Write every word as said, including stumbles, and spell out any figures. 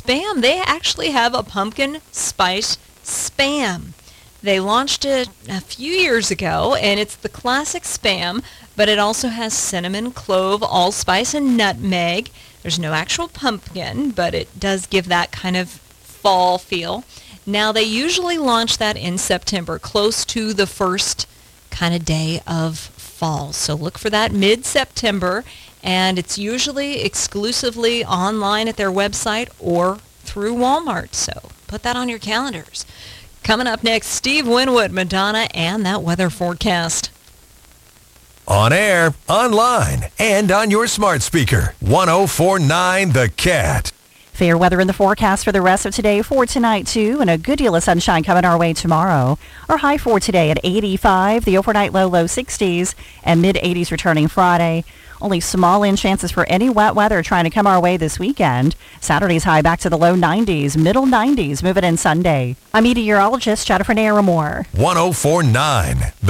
Spam, they actually have a pumpkin spice Spam. They launched it a few years ago, and it's the classic Spam, but it also has cinnamon, clove, allspice, and nutmeg. There's no actual pumpkin, but it does give that kind of fall feel. Now, they usually launch that in September, close to the first kind of day of fall. So look for that mid-September, and it's usually exclusively online at their website or through Walmart. So put that on your calendars. Coming up next, Steve Winwood, Madonna, and that weather forecast. On air, online, and on your smart speaker. one oh four point nine The Cat. Fair weather in the forecast for the rest of today, for tonight too, and a good deal of sunshine coming our way tomorrow. Our high for today at eighty-five, the overnight low, low sixties, and mid eighties returning Friday. Only small in chances for any wet weather trying to come our way this weekend. Saturday's high back to the low nineties, middle nineties, moving in Sunday. I'm meteorologist Jennifer Naramore. one oh four point nine The